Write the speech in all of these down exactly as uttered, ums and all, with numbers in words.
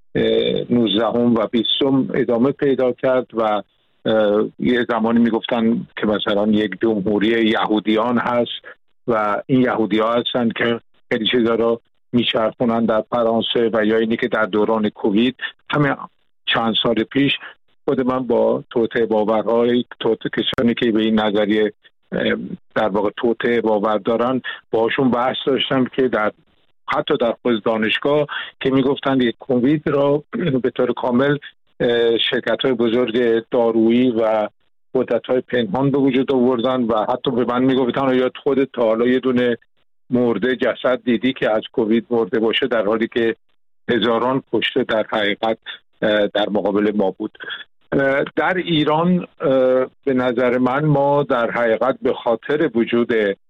نوزدهم و بیستم ادامه پیدا کرد و یه زمانی میگفتن که مثلا یک جمهوری یهودیان هست و این یهودی ها هستن که خیلی چیزا رو میچرخونن در فرانسه، و یا اینی که در دوران کووید همه چند سال پیش خود من با توطئه باورهای توطئه کسانی که به این نظریه در واقع توطئه باور دارن باشون بحث داشتم که در حتی در خود دانشگاه که میگفتن یک کووید را به طور کامل شرکت‌های بزرگ دارویی و قدرت‌های پنهان به وجود آوردن و حتی به من میگفتن یا خودت تا حالا یه دونه مرده جسد دیدی که از کووید مرده باشه، در حالی که هزاران کشته در حقیقت در مقابل ما بود. در ایران به نظر من ما در حقیقت به خاطر وجود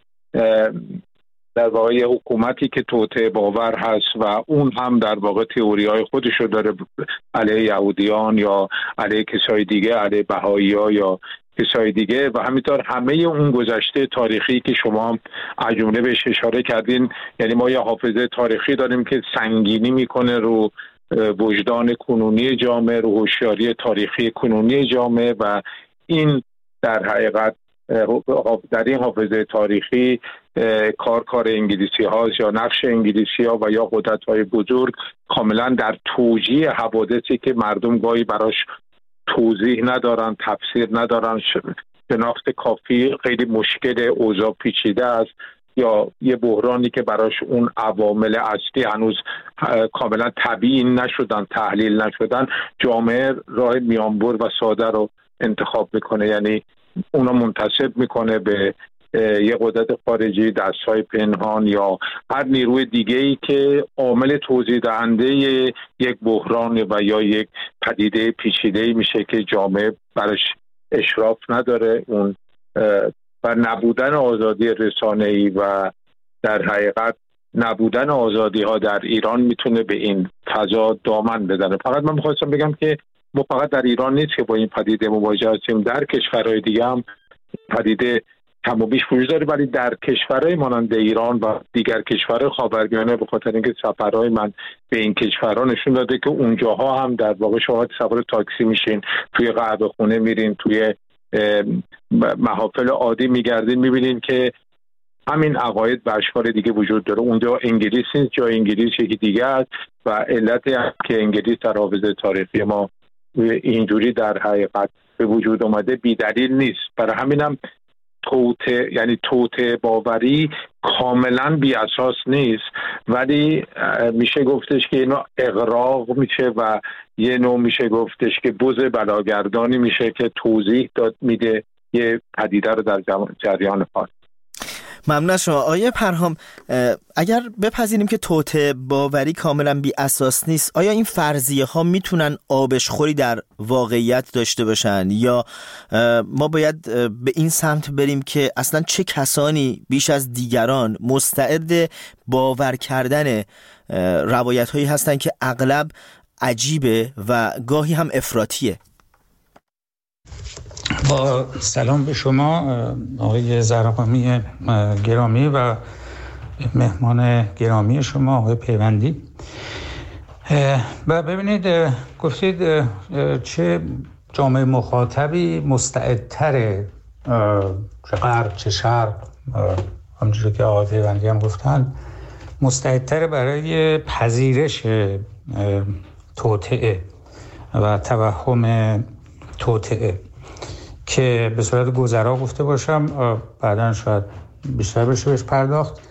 در واقع حکومتی که توطئه باور هست و اون هم در واقع تئوری‌های خودشو داره علیه یهودیان یا علیه کسای دیگه، علیه بهائی‌ها یا کسای دیگه، و همینطور همه اون گذشته تاریخی که شما هم از جمله بهش اشاره کردین، یعنی ما یه حافظه تاریخی داریم که سنگینی میکنه رو وجدان کنونی جامعه، رو هوشیاری تاریخی کنونی جامعه، و این در حقیقت در این حافظه تاریخی کار کار انگلیسی هاست یا نقش انگلیسی ها و یا قدرت های بزرگ کاملا در توجیه حوادثی که مردم گاهی براش توضیح ندارن، تفسیر ندارن، شناخت کافی خیلی مشکل، اوضاع پیچیده است، یا یه بحرانی که براش اون عوامل اصلی هنوز کاملا تبیین نشدن، تحلیل نشدن، جامعه راه میانبر و ساده رو انتخاب میکنه، یعنی اونا منتسب میکنه به یه قدرت خارجی، دستهای پنهان یا هر نیروی دیگه‌ای که عامل توضیح دهنده یک بحران و یا یک پدیده پیچیده‌ای میشه که جامعه برش اشراف نداره. اون و نبودن آزادی رسانه‌ای و در حقیقت نبودن آزادی ها در ایران میتونه به این فضا دامن بزنه. فقط من میخواستم بگم که ما فقط در ایران نیست که با این پدیده مواجه هستیم، در کشورهای دیگه هم پدیده کم و بیش وجود داره، ولی در کشورهای مانند ایران و دیگر کشورهای خاورمیانه به خاطر اینکه سفرهای من به این کشورها نشون داده که اونجاها هم در واقع شما سوار تاکسی میشین، توی قهوه خونه میرین، توی محافل عادی میگردین، میبینین که همین عقاید به اشکال دیگه وجود داره. اونجا انگلیس نیست، جای انگلیس یکی دیگه است و علت که انگلیس در حافظه تاریخی ما اینجوری در حقیقت به وجود اومده بی دلیل نیست. برای همینم توطئه یعنی توطئه باوری کاملا بی اساس نیست، ولی میشه گفتش که اینو اغراق میشه و یه نوع میشه گفتش که بز بلاگردانی میشه که توضیح داد میده یه پدیده رو در جریان خاص. ممنون از شما آقای پرهام. اگر بپذیریم که توطئه باوری کاملا بی اساس نیست، آیا این فرضیه ها میتونن آبشخوری در واقعیت داشته باشن، یا ما باید به این سمت بریم که اصلا چه کسانی بیش از دیگران مستعد باور کردن روایت هایی هستن که اغلب عجیبه و گاهی هم افراطیه؟ با سلام به شما آقای زرقامی گرامی و مهمان گرامی شما آقای پیوندی. و ببینید گفتید چه جامعه مخاطبی مستعدتره، چه غرب چه شرق، همونجوری که آقای پیوندی هم گفتن، مستعدتره برای پذیرش توطئه و توهم توطئه، که به صورت گذرا گفته باشم، بعداً شاید بیشتر بشه بهش پرداخت.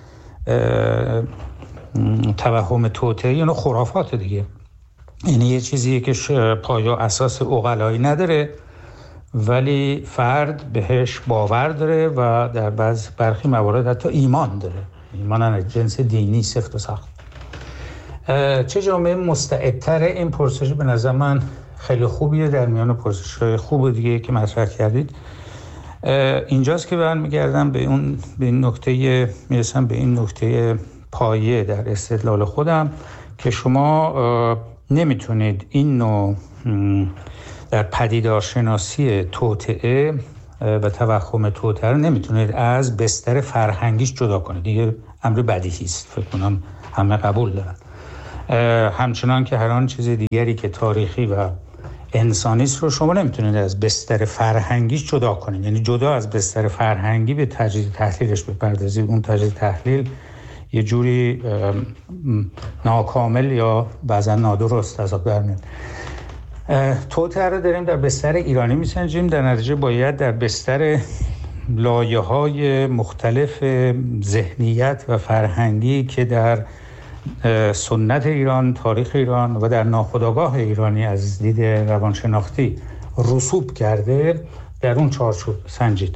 توهم توطئه یعنی خرافات دیگه، یعنی یه چیزیه که پایه و اساس عقلایی نداره ولی فرد بهش باور داره و در بعض برخی موارد حتی ایمان داره، ایمان از جنس دینی سفت و سخت. چه جامعه مستعدتره؟ این پرسش به نظر من خیلی خوبیه در میان پرسش‌های خوب دیگه که مطرح کردید. اینجاست که برمیگردم به اون به این نکته، میرسم به این نکته پایه در استدلال خودم که شما نمیتونید این نوع در پدیدارشناسی توطئه و توهم توطئه رو نمیتونید از بستر فرهنگیش جدا کنید. دیگه امر بدیهی است، فکر کنم همه قبول دارن. همچنان که هر آن چیز دیگری که تاریخی و انسانی است رو شما نمیتونید از بستر فرهنگی جدا کنید. یعنی جدا از بستر فرهنگی به تجزیه تحلیلش بپردازید. اون تجزیه تحلیل یه جوری ناکامل یا بعضا نادرست از آب در میاد. توطئه رو داریم در بستر ایرانی میسنجیم، در نتیجه باید در بستر لایه‌های مختلف ذهنیت و فرهنگی که در سنت ایران، تاریخ ایران و در ناخودآگاه ایرانی از دید روانشناختی رسوب کرده در اون چارچوب سنجید.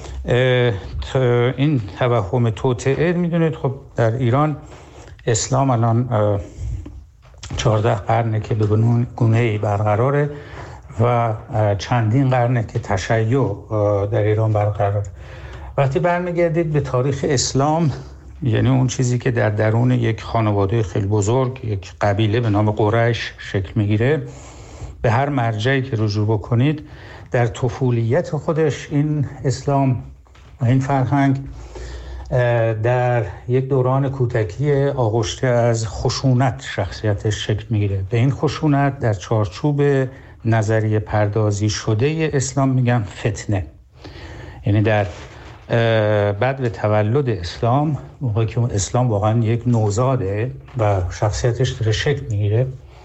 این توهم توطئه میدونید خب در ایران اسلام الان چهارده قرنه که به گونه‌ای برقراره و چندین قرنه که تشیع در ایران برقراره. وقتی برمیگردید به تاریخ اسلام، یعنی اون چیزی که در درون یک خانواده خیلی بزرگ، یک قبیله به نام قریش شکل میگیره، به هر مرجعی که رجوع بکنید در طفولیت خودش این اسلام و این فرهنگ در یک دوران کودکی آغشته از خشونت شخصیتش شکل میگیره. به این خشونت در چارچوب نظریه پردازی شده اسلام میگن فتنه. یعنی در بعد به تولد اسلام، موقعی که اسلام واقعا یک نوزاده و شخصیتش داره شکل میگیره،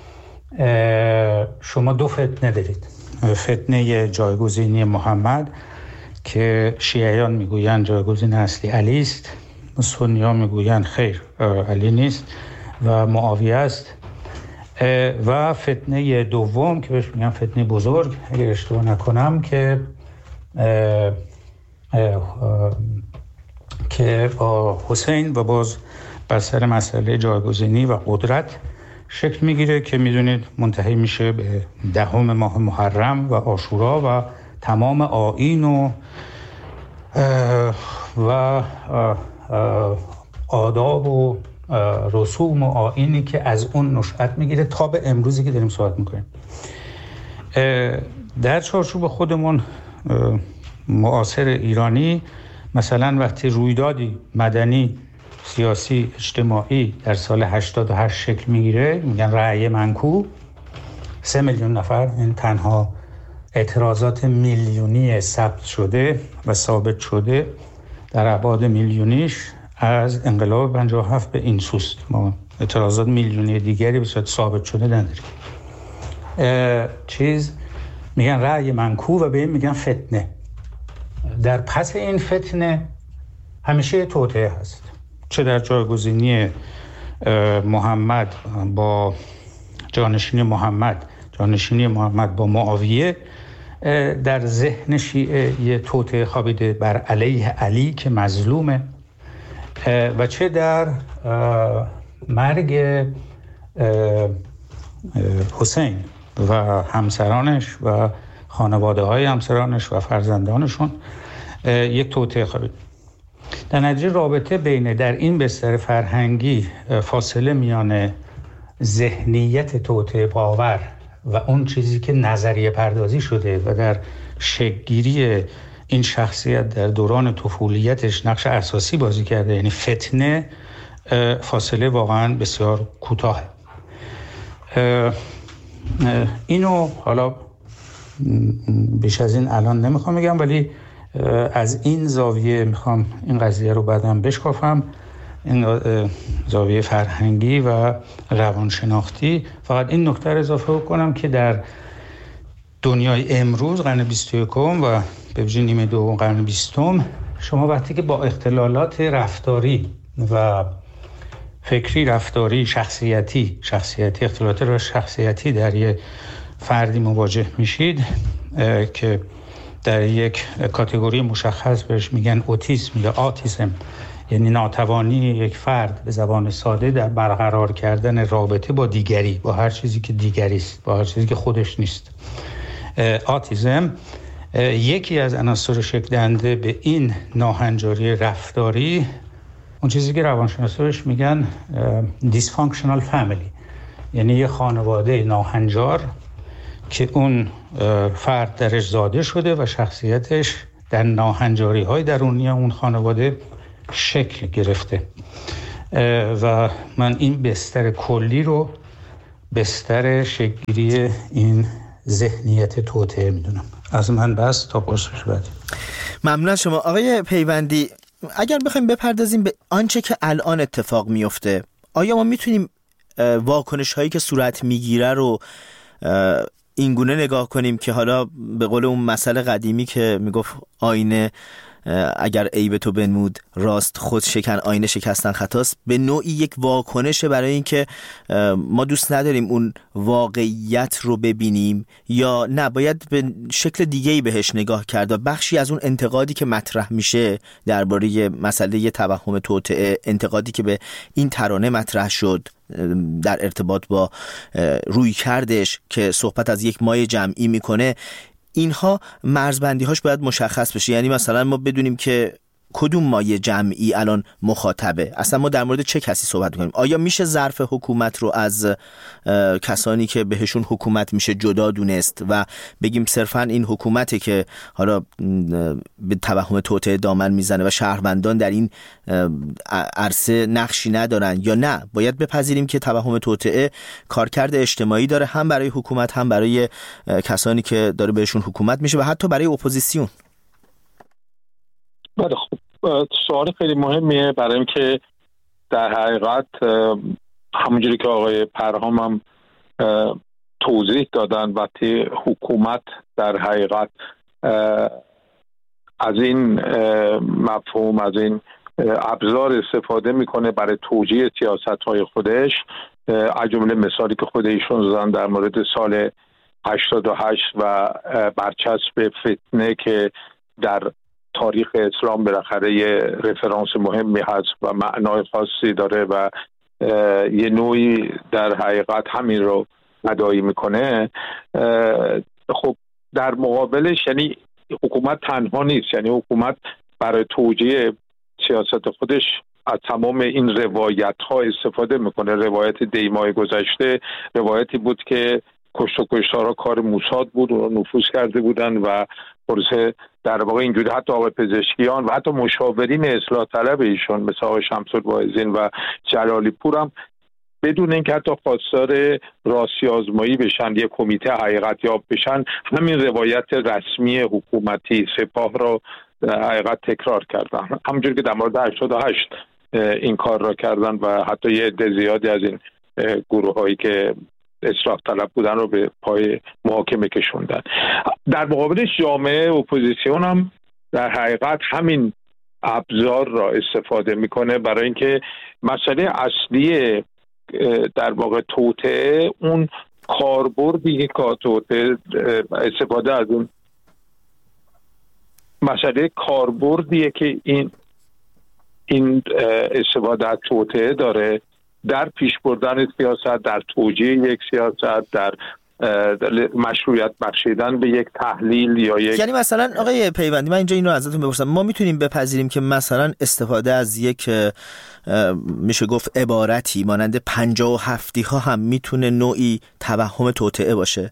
شما دو فتنه دارید. فتنه جایگزینی محمد که شیعیان میگوین جایگزین اصلی علی است، سنیان میگوین خیر علی نیست و معاویه است، و فتنه دوم که بهش میگن فتنه بزرگ اگر اشتباه نکنم که اه اه اه که با حسین و باز بر سر مسئله جایگزینی و قدرت شکل میگیره که میدونید منتهی میشه به دهم ماه محرم و عاشورا و تمام آیین و و آداب و رسوم و آیینی که از اون نشأت میگیره تا به امروزی که داریم صحبت میکنیم. در چارچوب خودمون معاصر ایرانی مثلا وقتی رویدادی مدنی، سیاسی، اجتماعی در سال هشتاد و هشت شکل میگیره، میگن رأی منکوب، سه میلیون نفر، این تنها اعتراضات میلیونی ثبت شده و ثابت شده در ابعاد میلیونیش از انقلاب پنجاه و هفت به این سوست. ما اعتراضات میلیونی دیگری به صورت ثابت شده نداریم. چیز میگن رأی منکوب و به این میگن فتنه. در پس این فتنه همیشه توطئه هست، چه در جایگزینی محمد با جانشینی محمد جانشینی محمد با معاویه، در ذهن شیعه یه توطئه خوابیده بر علیه علی که مظلومه، و چه در مرگ حسین و همسرانش و خانواده های همسرانش و فرزندانشون یک توطئه خوابیده. در نتیجه رابطه بین در این بستر فرهنگی فاصله میان ذهنیت توطئه باور و اون چیزی که نظریه پردازی شده و در شکل‌گیری این شخصیت در دوران طفولیتش نقش اساسی بازی کرده، یعنی فتنه، فاصله واقعا بسیار کوتاه. اینو حالا بیش از این الان نمیخوام بگم، ولی از این زاویه میخوام این قضیه رو بعداً بشکافم، این زاویه فرهنگی و روانشناختی. فقط این نکته رو اضافه کنم که در دنیای امروز قرن بیست و یکم و به ویژه نیمه دوم قرن بیستم، شما وقتی که با اختلالات رفتاری و فکری، رفتاری، شخصیتی شخصیتی اختلالات رو شخصیتی در یک فردی مواجه میشید که در یک کاتگوری مشخص بهش میگن اوتیسم یا آتیسم، یعنی ناتوانی یک فرد به زبان ساده در برقرار کردن رابطه با دیگری، با هر چیزی که دیگری است، با هر چیزی که خودش نیست. آتیسم یکی از عناصر شکل دهنده به این ناهنجاری رفتاری، اون چیزی که روانشناساش میگن دیسفانکشنال فامیلی، یعنی یه خانواده ناهنجار که اون فرد درش زاده شده و شخصیتش در ناهنجاری های درونی اون خانواده شکل گرفته. و من این بستر کلی رو بستر شکل‌گیری این ذهنیت توطئه میدونم. از من بس تا پرسش بعدی. ممنون از شما آقای پیوندی. اگر بخوایم بپردازیم به آنچه که الان اتفاق میفته، آیا ما میتونیم واکنش هایی که صورت میگیره رو اینگونه نگاه کنیم که حالا به قول اون مثل قدیمی که میگفت آینه اگر عیب تو بنمود راست خود شکن، آینه شکستن خطاست، به نوعی یک واکنشه برای اینکه ما دوست نداریم اون واقعیت رو ببینیم، یا نه باید به شکل دیگه‌ای بهش نگاه کرد و بخشی از اون انتقادی که مطرح میشه درباره مسئله توهم توطئه، انتقادی که به این ترانه مطرح شد در ارتباط با روی کردش که صحبت از یک مایه جمعی میکنه، اینها مرزبندی هاش باید مشخص بشه. یعنی مثلا ما بدونیم که کدوم مایه جمعی الان مخاطبه، اصلا ما در مورد چه کسی صحبت کنیم. آیا میشه ظرف حکومت رو از کسانی که بهشون حکومت میشه جدا دونست و بگیم صرفا این حکومته که حالا به توهم توطئه دامن میزنه و شهروندان در این عرصه نقشی ندارن، یا نه باید بپذیریم که توهم توطئه کارکرد اجتماعی داره، هم برای حکومت هم برای کسانی که داره بهشون حکومت میشه و حتی برای اپوزیسیون؟ بله خب سوال خیلی مهمیه، برای اینکه در حقیقت همونجوری که آقای پرهام هم توضیح دادن، وقتی حکومت در حقیقت از این مفهوم، از این ابزار استفاده میکنه برای توجیه سیاست‌های خودش، از جمله مثالی که خود ایشون زدن در مورد سال هشتاد و هشت و برچسب فتنه که در تاریخ اسلام بالاخره یه رفرانس مهمی هست و معنای خاصی داره و یه نوعی در حقیقت همین رو ادعا میکنه. خب در مقابلش یعنی حکومت تنها نیست، یعنی حکومت برای توجیه سیاست خودش از تمام این روایت ها استفاده میکنه. روایت دیمای گذشته روایتی بود که کشت و کشتارها کار موساد بود و نفوذ کرده بودن و پروسه در واقع اینجوری حتی آقای پزشکیان و حتی مشاورین اصلاح طلب ایشون مثل آقای شمس الواعظین و جلالی پور هم بدون اینکه حتی خواستار راستی آزمایی بشن، یک کمیته حقیقت یاب بشن، همین روایت رسمی حکومتی سپاه را حقیقت تکرار کردن، همونجوری که در مورد هشتاد و هشت این کار را کردن و حتی یه عده زیادی از این گروه هایی که اصلاح طلب بودن رو به پای محاکمه کشوندن. در مقابلش جامعه اپوزیسیون هم در حقیقت همین ابزار را استفاده میکنه برای اینکه مسئله اصلی در واقع توطئه، اون کاربردی که توطئه استفاده از اون مسئله کاربردیه که این این استفاده از توطئه داره در پیش بردن سیاست، در توجیه یک سیاست، در مشروعیت بخشیدن به یک تحلیل یا یک، یعنی مثلا آقای پیوندی من اینجا این رو ازتون بپرسم، ما میتونیم بپذیریم که مثلا استفاده از یک میشه گفت عبارتی مانند پنجاه و هفتی ها هم میتونه نوعی توهم توطئه باشه؟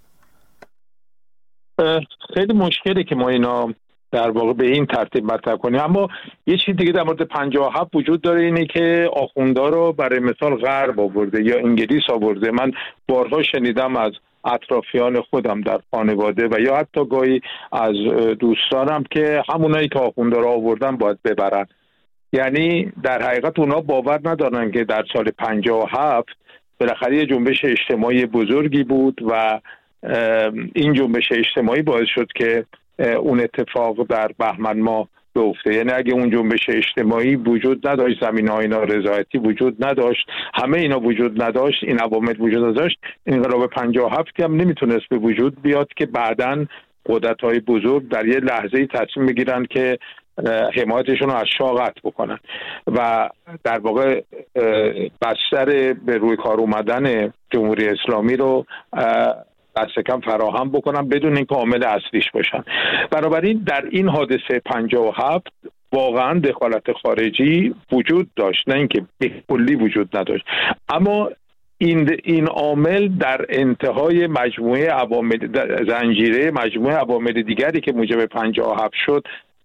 خیلی مشکلی که ما اینا در واقع به این ترتیب مطرح کنیم. اما یه چیز دیگه در مورد پنجاه و هفت وجود داره، اینه که آخوندا رو برای مثال غرب آورده یا انگلیس آورده. من بارها شنیدم از اطرافیان خودم در خانواده و یا حتی گاهی از دوستانم که همونایی که آخوندا رو آوردن باید ببرن. یعنی در حقیقت اونا باور ندارن که در سال پنجاه و هفت بالاخره یه جنبش اجتماعی بزرگی بود و این جنبش اجتماعی باعث شد که اون اتفاق در بهمن ماه بیفته. یعنی اگه اون جنبش اجتماعی وجود نداشت، زمینه‌های نارضایتی وجود نداشت، همه اینا وجود نداشت، این عوامل وجود نداشت، انقلاب پنجاه و هفت هم نمیتونست به وجود بیاد که بعداً قدرت‌های بزرگ در یه لحظه‌ای تصمیم میگیرن که حمایتشون رو از شاه قطع بکنن و در واقع بستر به روی کار اومدن جمهوری اسلامی رو دست کم فراهم بکنن بدون اینکه عامل اصلیش باشن. بنابراین در این حادثه پنجاه و هفت واقعا دخالت خارجی وجود داشت، نه اینکه به کلی وجود نداشت، اما این این عامل در انتهای مجموعه عوامل، زنجیره مجموعه عوامل دیگری که موجب پنجاه و هفت شد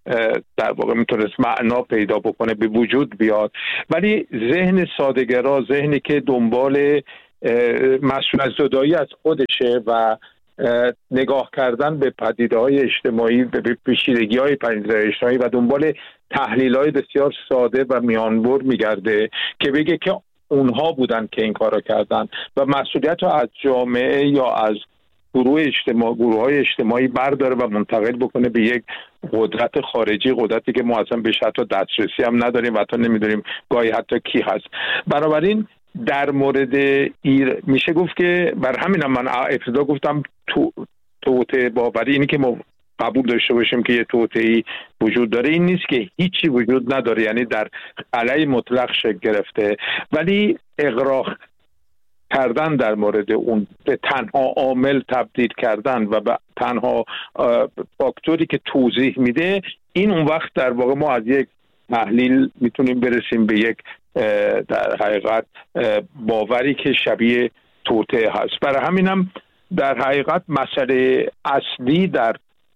در واقع میتونست معنا پیدا بکنه، به وجود بیاد. ولی ذهن ساده‌گرا، ذهنی که دنبال مسئول زدایی از خودشه و نگاه کردن به پدیده‌های اجتماعی، به پیچیدگی‌های پدیده‌های اجتماعی و دنبال تحلیل‌های بسیار ساده و میانبر میگرده که بگه که اونها بودن که این کارو کردن و مسئولیت رو از جامعه یا از گروه اجتماع گروه‌های اجتماعی برداره و منتقل بکنه به یک قدرت خارجی، قدرتی که ما اصلا بهش حتی دسترسی هم نداریم و حتی نمیدونیم گاهی حتی کی هست. بنابراین در مورد ایر میشه گفت که بر همین هم من ابتدا گفتم تو توطئه باوری، اینی که ما قبول داشته باشیم که یه توطئه‌ای وجود داره این نیست که هیچی وجود نداره، یعنی در علیه مطلق شکل گرفته، ولی اغراق کردن در مورد اون به تنها عامل تبدیل کردن و به تنها فاکتوری که توضیح میده، این اون وقت در واقع ما از یک تحلیل میتونیم برسیم به یک در حقیقت باوری که شبیه توطئه هست. برای همینم در حقیقت مسئله اصلی در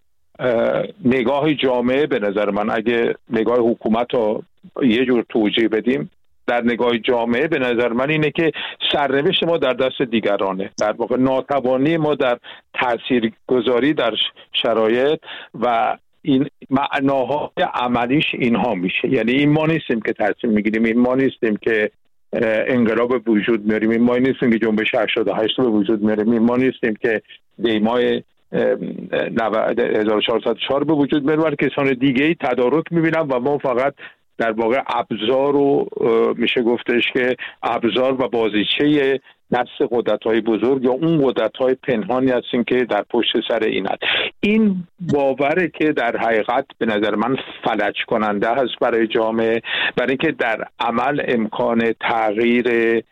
نگاه جامعه به نظر من، اگه نگاه حکومت رو یه جور توجیه بدیم، در نگاه جامعه به نظر من اینه که سرنوشت ما در دست دیگرانه، در واقع ناتوانی ما در تاثیرگذاری در شرایط و این معناهای عملیش اینها میشه. یعنی این ما نیستیم که تصمیم میگیریم، این ما نیستیم که انقلاب به وجود میاریم، این ما نیستیم که جنبش هشتاد و هشت به وجود میاریم، این ما نیستیم که دیمای هزار و چهارصد و چهار به وجود میاریم، ولی کسان دیگه ای تدارک میبینن و ما فقط در واقع ابزار رو میشه گفتش که ابزار و بازیچه نفس قدرت‌های بزرگ یا اون قدرت‌های پنهانی هستیم که در پشت سر این هست. این باوره که در حقیقت به نظر من فلج کننده هست برای جامعه، برای اینکه در عمل امکان تغییر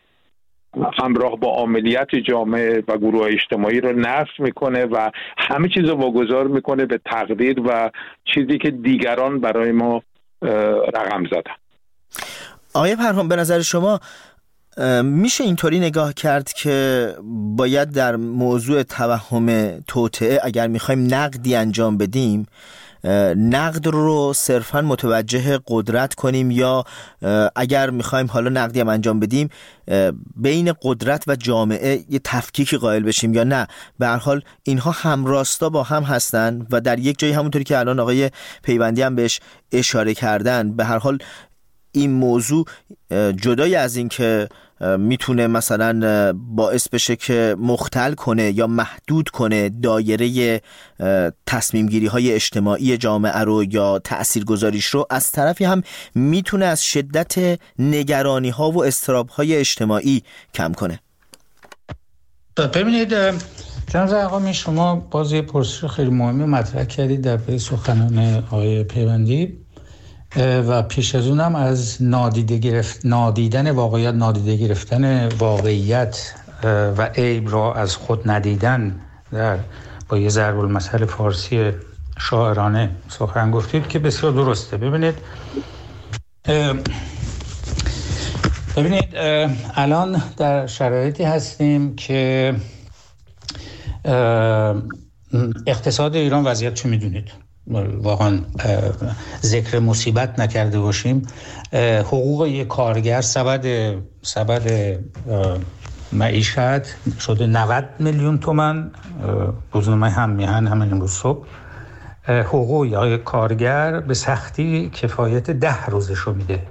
همراه با عملیات جامعه و گروه اجتماعی رو نفی میکنه و همه چیز رو واگذار میکنه به تقدیر و چیزی که دیگران برای ما رقم زدن. آقای پرهام، به نظر شما میشه اینطوری نگاه کرد که باید در موضوع توهم توطئه اگر میخوایم نقدی انجام بدیم، نقد رو صرفا متوجه قدرت کنیم، یا اگر میخوایم حالا نقدی هم انجام بدیم بین قدرت و جامعه یه تفکیکی قائل بشیم، یا نه به هر حال اینها همراستا با هم هستن و در یک جایی همونطوری که الان آقای پیوندی هم بهش اشاره کردن، به هر حال این موضوع جدای از این که میتونه مثلا باعث بشه که مختل کنه یا محدود کنه دایره تصمیم گیری های اجتماعی جامعه رو یا تأثیر گذاریش رو، از طرفی هم میتونه از شدت نگرانی ها و اضطراب های اجتماعی کم کنه. ببینید جناب آقا، شما باز یه پرسش خیلی مهمی مطرح کردید در پی سخنان آقای پیوندی و پیش از اونم از نادیده گرفت نادیدن واقعیت نادیده گرفتن واقعیت و عیب را از خود ندیدن در با یه ضرب المثل فارسی شاعرانه سخن گفتید که بسیار درسته. ببینید ببینید الان در شرایطی هستیم که اقتصاد ایران وضعیت چه میدونید، واقعا ذکر مصیبت نکرده باشیم. حقوق یک کارگر سبد سبد معیشت شده نود میلیون تومان. روزنامه هم میهن همین امروز صبح حقوق یک کارگر به سختی کفایت ده روزشو میده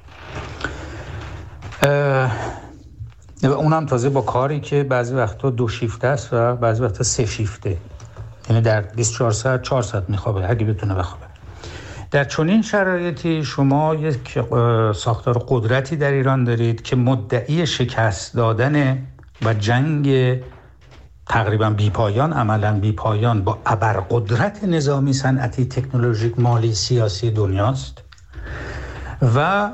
و اونم تازه با کاری که بعضی وقتا دو شیفته است و بعضی وقتا سه شیفته، یعنی در بیست و چهار ساعت چهار ساعت میخوابه اگه بتونه بخوابه. در چنین شرایطی شما یک ساختار قدرتی در ایران دارید که مدعی شکست دادن و جنگ تقریبا بیپایان، عملا بیپایان با ابرقدرت نظامی، صنعتی، تکنولوژیک، مالی، سیاسی دنیاست و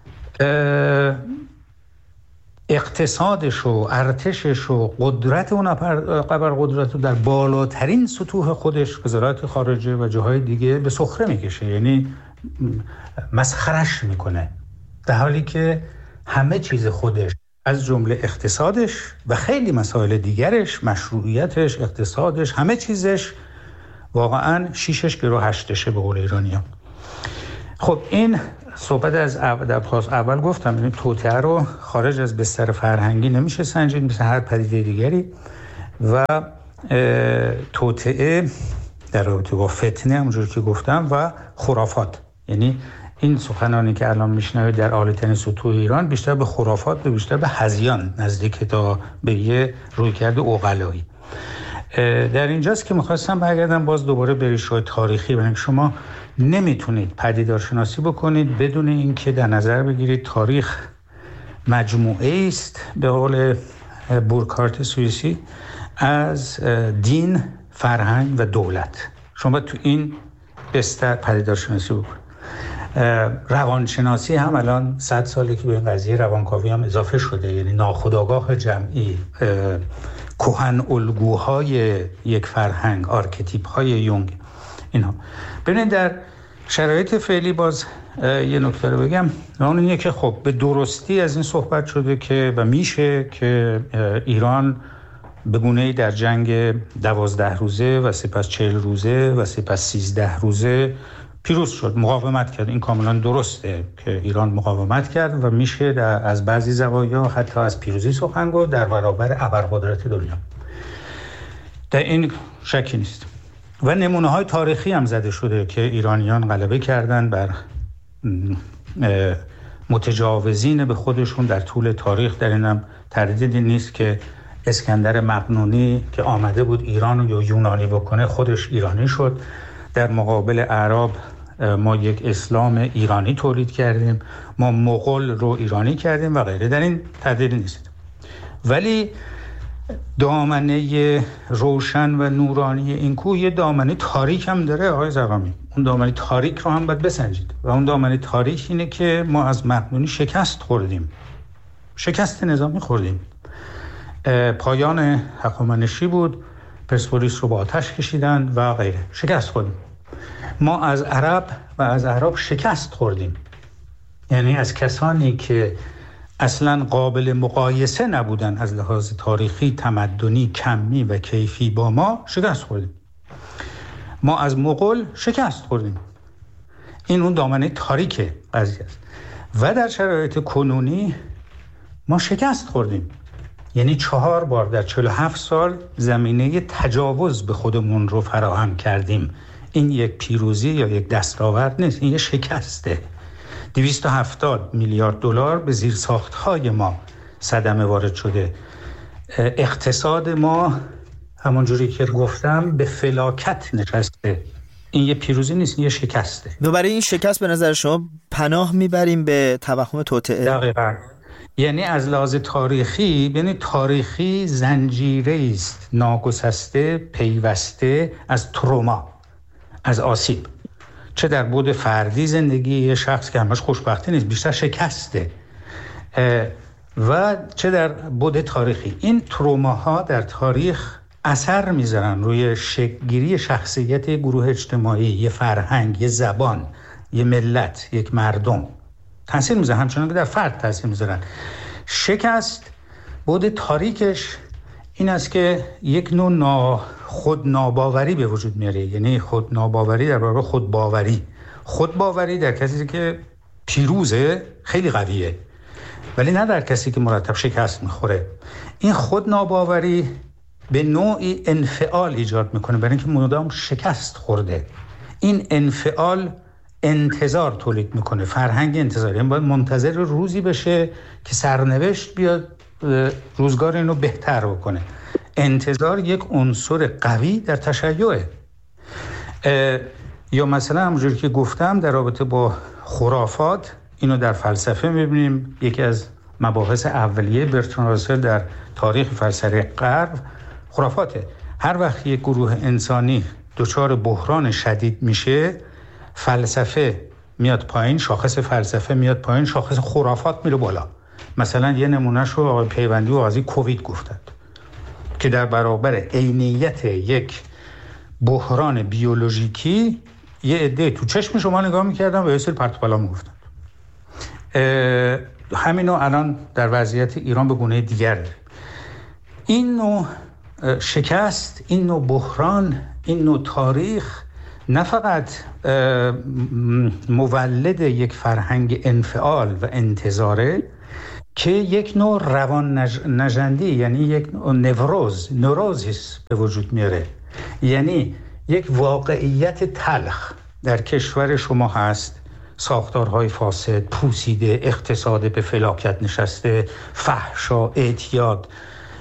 اقتصادش و ارتشش و قدرت اون ابرقدرت رو در بالاترین سطوح خودش، وزارت خارجه و جاهای دیگه، به سخره میکشه، یعنی مسخرش میکنه، در حالی که همه چیز خودش از جمله اقتصادش و خیلی مسائل دیگرش، مشروعیتش، اقتصادش، همه چیزش واقعا شیشش گرو هشتشه به قول ایرانی‌ها. خب این صحبت از اول در پاس اول گفتم، این توطئه رو خارج از بستر فرهنگی نمیشه سنجید مثل هر پدیده دیگری و توطئه در رابطه با فتنه همونجور که گفتم و خرافات، یعنی این سخنانی که الان میشنوید در آل تنیس و تو ایران بیشتر به خرافات و بیشتر به هذیان نزدیک تا به یه رویکرد عقلایی. در اینجاست که میخواستم برگردم باز دوباره به ریشه‌های تاریخی، برای شما نمیتونید پدیدارشناسی بکنید بدون اینکه در نظر بگیرید تاریخ مجموعه است به قول بورکارت سوئیسی از دین، فرهنگ و دولت. شما تو این بستر پدیدارشناسی بکنید. روانشناسی هم الان صد ساله که به این قضیه روانکاوی هم اضافه شده، یعنی ناخودآگاه جمعی، کهن الگوهای یک فرهنگ، آرکتیپ‌های یونگ، اینها. ببینید در شرایط فعلی باز یه نکته رو بگم، اون اینه که خب به درستی از این صحبت شده که و میشه که ایران به گونه‌ای در جنگ دوازده روزه و سپس چهل روزه و سپس سیزده روزه پیروز شد، مقاومت کرد. این کاملا درسته که ایران مقاومت کرد و میشه در از بعضی زوایا حتی از پیروزی سخن گفت در برابر ابرقدرت دنیا. در این شکی نیست و نمونه های تاریخی هم زده شده که ایرانیان غلبه کردن بر متجاوزین به خودشون در طول تاریخ. در اینم تردیدی نیست که اسکندر مقدونی که آمده بود ایران رو یونانی بکنه خودش ایرانی شد. در مقابل اعراب ما یک اسلام ایرانی تولید کردیم، ما مغول رو ایرانی کردیم و غیره. در این تردیدی نیست. ولی دامنه روشن و نورانی این کوه یه دامنه تاریک هم داره آقای زغامی. اون دامنه تاریک رو هم باید بسنجید و اون دامنه تاریک اینه که ما از مقدونی شکست خوردیم، شکست نظامی خوردیم. پایان هخامنشی بود، پرسپولیس رو با آتش کشیدن و غیره، شکست خوردیم. ما از عرب و از اعراب شکست خوردیم، یعنی از کسانی که اصلا قابل مقایسه نبودن از لحاظ تاریخی، تمدنی، کمی و کیفی با ما شکست خوردیم. ما از مغول شکست خوردیم. این اون دامنه تاریک قضیه است. و در شرایط کنونی ما شکست خوردیم، یعنی چهار بار در چهل و هفت سال زمینه تجاوز به خودمون رو فراهم کردیم. این یک پیروزی یا یک دستاورد نیست، این یک شکسته. دویست و هفتاد میلیارد دلار به زیرساخت‌های ما صدمه وارد شده. اقتصاد ما همونجوری که گفتم به فلاکت نشسته. این یه پیروزی نیست، این یه شکسته. و برای این شکست به نظر شما پناه میبریم به توهم توطئه؟ دقیقاً. یعنی از لحاظ تاریخی، یعنی تاریخی زنجیره است ناگسسته، پیوسته از تروما، از آسیب، چه در بعد فردی زندگی یه شخص که همش خوشبختی نیست، بیشتر شکسته، و چه در بعد تاریخی. این تروماها در تاریخ اثر میذارن روی شکل‌گیری شخصیت گروه اجتماعی، یه فرهنگ، یه زبان، یه ملت، یک مردم تاثیر میذارن، همچنان که در فرد تاثیر میذارن. شکست بعد تاریکش این است که یک نوع نا خود ناباوری به وجود میاره، یعنی خود ناباوری در برابر خود باوری. خود باوری در کسی که پیروزه خیلی قویه، ولی نه در کسی که مرتب شکست میخوره. این خود ناباوری به نوعی انفعال ایجاد میکنه برای اینکه مدام شکست خورده. این انفعال انتظار تولید میکنه، فرهنگ انتظار. یعنی باید منتظر روزی بشه که سرنوشت بیاد روزگار اینو بهتر بکنه. انتظار یک عنصر قوی در تشیعه. یا مثلا همونجوری که گفتم در رابطه با خرافات، اینو در فلسفه میبینیم. یکی از مباحث اولیه برتراند راسل در تاریخ فلسفه غرب خرافاته. هر وقت یک گروه انسانی دچار بحران شدید میشه، فلسفه میاد پایین، شاخص فلسفه میاد پایین، شاخص خرافات میره بالا. مثلا یه نمونهش رو آقای پیوندی و قاضی کووید گفتند که در برابر عینیت یک بحران بیولوژیکی یه عده تو چشم شما نگاه میکردن و یه سری پرت و پلا میگفتن. همینو الان در وضعیت ایران به گونه دیگر داریم. این نوع شکست، این نوع بحران، این نوع تاریخ نه فقط مولد یک فرهنگ انفعال و انتظاره که یک نوع روان نج... نژندی، یعنی یک نوع نوروز نوروزیس به وجود میاره. یعنی یک واقعیت تلخ در کشور شما هست، ساختارهای فاسد، پوسیده، اقتصاد به فلاکت نشسته، فحشا، اعتیاد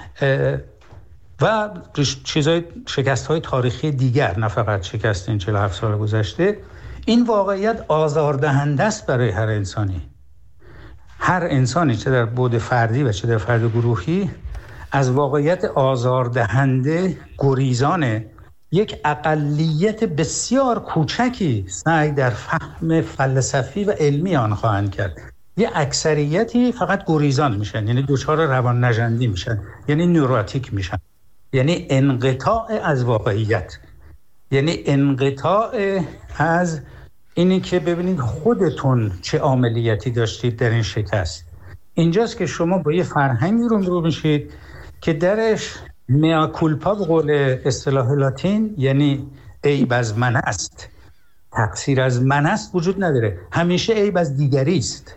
و چیزای شکست‌های تاریخی دیگر، نه فقط شکست این چهل و هفت سال گذشته. این واقعیت آزاردهنده است برای هر انسانی. هر انسانی چه در بعد فردی و چه در فرد گروهی از واقعیت آزاردهنده گریزان یک اقلیت بسیار کوچکی سعی در فهم فلسفی و علمی آن خواهند کرد. یه اکثریتی فقط گریزان میشن، یعنی دچار روان نژندی میشن، یعنی نوروتیک میشن، یعنی انقطاع از واقعیت، یعنی انقطاع از اینی که ببینید خودتون چه عاملیتی داشتید در این شکست. اینجاست که شما با یه فرهنگی رو میشید که درش میا کولپا به قول اصطلاح لاتین، یعنی عیب از من است، تقصیر از من است وجود نداره، همیشه عیب از دیگری است.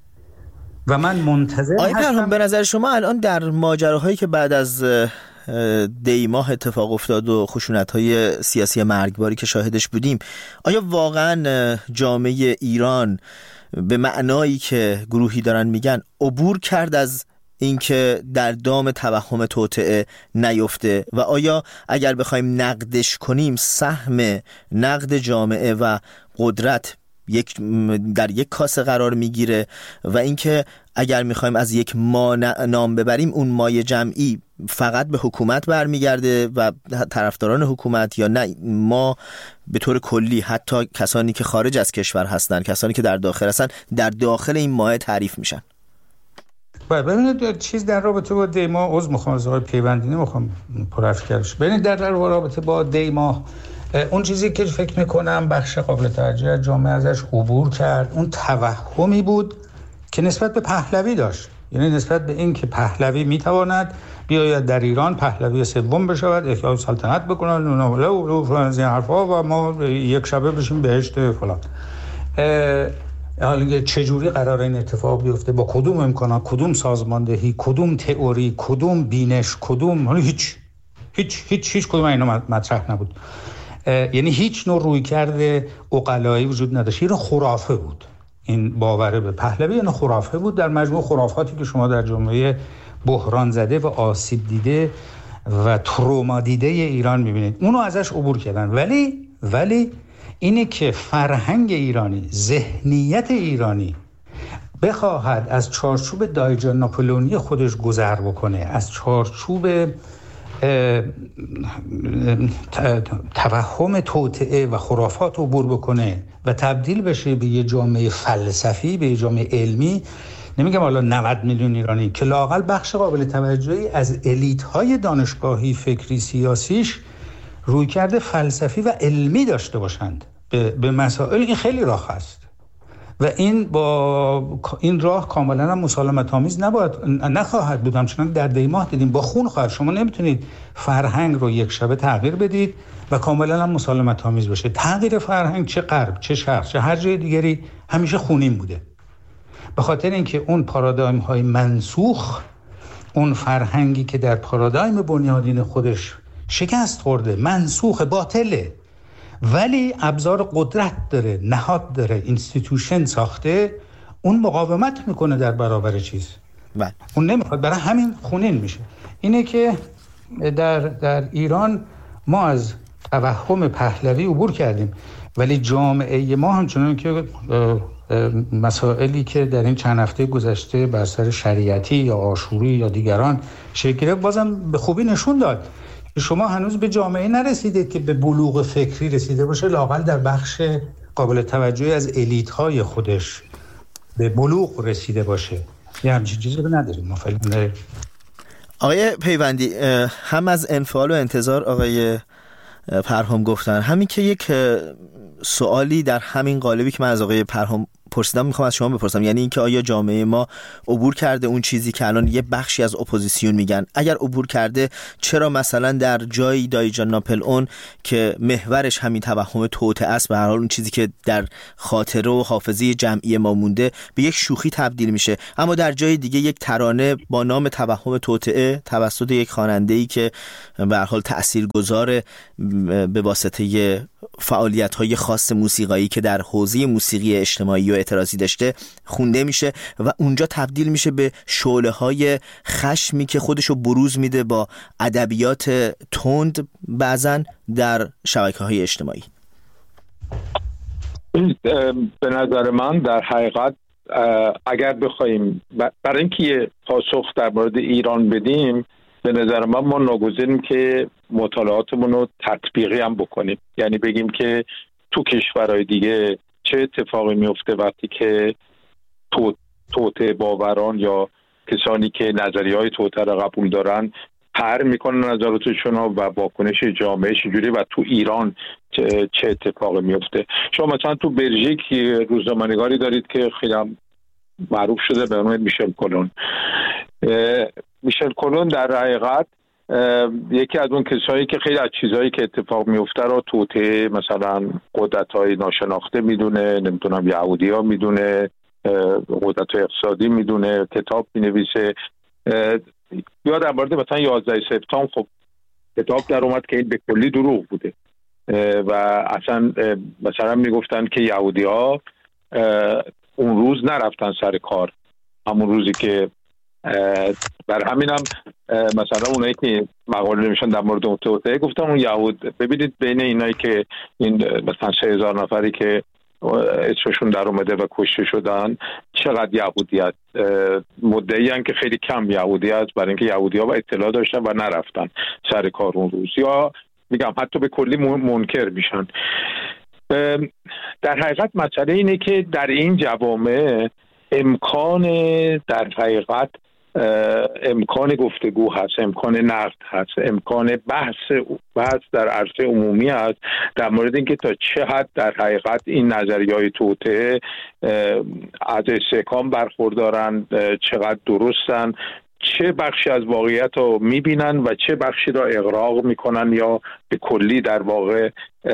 و من منتظر آقای پرهام، به نظر شما الان در ماجراهایی که بعد از دی ماه اتفاق افتاد و خشونت‌های سیاسی مرگباری که شاهدش بودیم، آیا واقعا جامعه ایران به معنایی که گروهی دارن میگن عبور کرد از اینکه در دام توهم توطئه نیفته؟ و آیا اگر بخوایم نقدش کنیم سهم نقد جامعه و قدرت یک در یک کاسه قرار میگیره و اینکه اگر میخوایم از یک ما نام ببریم اون مای جمعی فقط به حکومت برمیگرده و طرفداران حکومت، یا نه ما به طور کلی حتی کسانی که خارج از کشور هستن، کسانی که در داخل هستن، در داخل این ماه تعریف میشن؟ ببینید چیز در رابطه با دی ماه عضو میخوام از آقای پیوندی نمیخوام پرحرف کردش. ببینید در رابطه با دی ماه اون چیزی که فکر میکنم بخش قابل توجه از جامعه ازش عبور کرد اون توهمی بود که نسبت به پهلوی داشت، یعنی نسبت به این که پهلوی میتواند بیاید در ایران پهلوی سوم بشود، احیای سلطنت بکنن و از این حرفا و ما یک شبه بشیم بهشت فلان. حالا چجوری قرار این اتفاق بیفته، با کدوم امکانات، کدوم سازماندهی، کدوم تئوری، کدوم بینش، کدوم حالا هیچ هیچ هیچ هیچ کدوم اینا مطرح نبود. یعنی هیچ نوع رویکرد عقلایی وجود نداشت. این خرافه بود، این باور به پهلوی این خرافه بود در مجموع خرافاتی که شما در جامعه بحران زده و آسیب دیده و تروما دیده ایران میبینید. اونو ازش عبور کردن. ولی ولی اینه که فرهنگ ایرانی، ذهنیت ایرانی بخواهد از چارچوب دایجان ناپلئونی خودش گذر بکنه، از چارچوب توهم توطئه و خرافات عبور بکنه و تبدیل بشه به یه جامعه فلسفی، به یه جامعه علمی، نمیگم حالا نود میلیون ایرانی، که لااقل بخش قابل توجهی از الیت‌های دانشگاهی، فکری، سیاسیش رویکرد فلسفی و علمی داشته باشند به, به مسائل. این خیلی راه است و این با این راه کاملا هم مسالمت آمیز نباید نخواهد بود. همچنان در دی ماه دیدیم با خون خواهد. شما نمیتونید فرهنگ رو یک شبه تغییر بدید و کاملا هم مسالمت آمیز باشه. تغییر فرهنگ چه غرب چه شرق چه هر جای دیگری همیشه خونین بوده، به خاطر اینکه اون پارادایم های منسوخ، اون فرهنگی که در پارادایم بنیادین خودش شکست خورده، منسوخ، باطله، ولی ابزار قدرت داره، نهاد داره، اینستیتوشن ساخته، اون مقاومت میکنه در برابر چیز. بله. اون نمیخواد، برای همین خونین میشه. اینه که در در ایران ما از توهم پهلوی عبور کردیم، ولی جامعه ما همچنان که مسائلی که در این چند هفته گذشته بر سر شریعتی یا عاشوری یا دیگران شکل گرفت بازم به خوبی نشون داد شما هنوز به جامعه نرسیدید که به بلوغ فکری رسیده باشه، لااقل در بخش قابل توجهی از الیت‌های خودش به بلوغ رسیده باشه. یه همچین چیزی رو نداریم ما فعلا. آقای پیوندی، هم از انفعال و انتظار آقای پرهام گفتن، همین که یک سوالی در همین قالبی که من از آقای پرهام پرسیدم میخوام از شما بپرسم، یعنی اینکه آیا جامعه ما عبور کرده اون چیزی که الان یه بخشی از اپوزیسیون میگن؟ اگر عبور کرده چرا مثلا در جایی دایی جان ناپل اون که محورش همین توهم توطئه است، به هر حال اون چیزی که در خاطره و حافظه جمعی ما مونده، به یک شوخی تبدیل میشه، اما در جای دیگه یک ترانه با نام توهم توطئه توسط یک خواننده‌ای که به هر حال تاثیرگذار به واسطه فعالیت‌های خاص موسیقایی که در حوزه موسیقی اجتماعی و اعتراضی داشته خونده میشه و اونجا تبدیل میشه به شعله‌های خشمی که خودشو بروز میده با ادبیات تند بعضن در شبکه‌های اجتماعی. به نظر من در حقیقت اگر بخوایم برای اینکه یه پاسخ در مورد ایران بدیم، به نظر من ما ناگزیریم که مطالعاتمون رو تطبیقی هم بکنیم، یعنی بگیم که تو کشورهای دیگه چه اتفاقی میفته وقتی که توطئه باوران یا کسانی که نظریه‌های توطئه را قبول دارن پر میکنن نظراتشون و واکنش جامعه چجوری و تو ایران چه, چه اتفاقی میفته. شما مثلا تو بلژیک روزنامه‌نگاری دارید که خیلی معروف شده به نام میشل کلون. میشل کلون در حقیقت یکی از اون کسایی که خیلی از چیزهایی که اتفاق میفته رو توطئه مثلا قدرت‌های ناشناخته میدونه، نمیدونم یهودی‌ها میدونه، قدرت‌های اقتصادی میدونه، کتاب مینویسه. یا در مورد مثلا یازده سپتامبر خب کتاب در اومد که این به کلی دروغ بوده و اصلا مثلا میگفتن که یهودی‌ها اون روز نرفتن سر کار، همون روزی که بر همینم مثلا اونایی که مقاله نوشتن در مورد اون توطئه گفتن اون یهود، ببینید بین اینایی که این مثلا سه هزار نفری که اسمشون در اومده و کشته شدن چقدر یهودی هست؟ مدعی هستن که خیلی کم یهودی هست، برای اینکه یهودی ها اطلاع داشتن و نرفتن سر کار اون روز، یا میگم حتی به کلی منکر میشن. در حقیقت مسئله اینه که در این جوامع امکان در حقیقت امکان گفتگو هست، امکان نقد هست، امکان بحث بحث در عرصه عمومی هست در مورد اینکه تا چه حد در حقیقت این نظریه‌های توطئه از استحکام برخوردارن، چقدر درستن، چه بخشی از واقعیت رو میبینن و چه بخشی را اغراق میکنن یا به کلی در واقع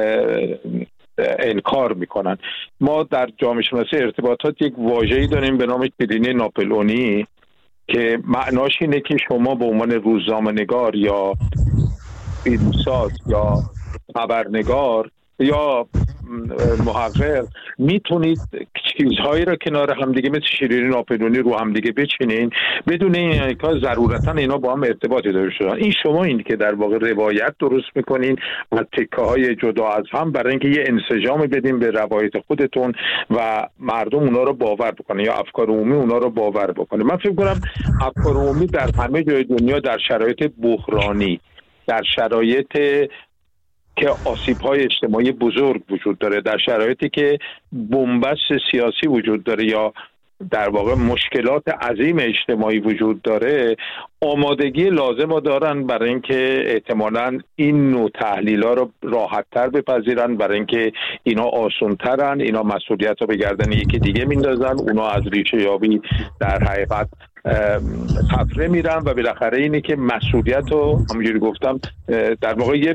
انکار میکنن. ما در جامعه شناسی ارتباطات یک واژه‌ای داریم به نام کلینه ناپلئونی که معناش اینه که شما به عنوان روزنامه‌نگار یا فیلمساز یا خبرنگار یا محقق میتونید چیزهایی را کنار همدیگه مثل شیرینی ناپلئونی رو همدیگه بچینین بدون این که ضرورتا اینا با هم ارتباطی داشته باشن. این شما این که در واقع روایت درست میکنین و تکه‌های جدا از هم برای اینکه یه انسجام بدین به روایت خودتون و مردم اونا رو باور بکنن یا افکار عمومی اونا رو باور بکنه. من فکر کنم افکار عمومی در همه جای دنیا در شرایط بحرانی، در شرایط که آسیب‌های اجتماعی بزرگ وجود داره، در شرایطی که بنبست سیاسی وجود داره یا در واقع مشکلات عظیم اجتماعی وجود داره، آمادگی لازم رو دارن برای اینکه احتمالاً این نوع تحلیل‌ها رو راحت‌تر بپذیرن، برای اینکه اینا آسان‌ترن، اینا مسئولیت رو به گردن یکی دیگه میندازن، اونا از ریشه یابی در حقیقت خفره میرن و بالاخره اینه که مسئولیت رو همونجوری گفتم در واقع یه